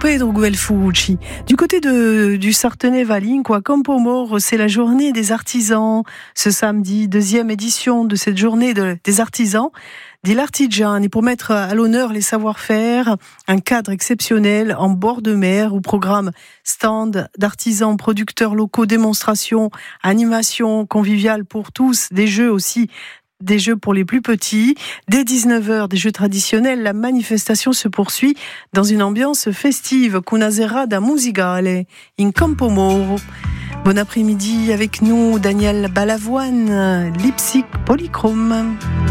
Pedro Guelfucci. Du côté du Sartenay-Valin, Campoamor, c'est la journée des artisans. Ce samedi, 2e édition de cette journée des artisans. Dit l'artigian, et pour mettre à l'honneur les savoir-faire, un cadre exceptionnel en bord de mer au programme stand d'artisans, producteurs locaux, démonstrations, animations conviviales pour tous, des jeux aussi, des jeux pour les plus petits. Dès 19h, des jeux traditionnels, la manifestation se poursuit dans une ambiance festive. Cunasera da musicale in Campoamor. Bon après-midi avec nous, Daniel Balavoine, Lipsic Polychrome.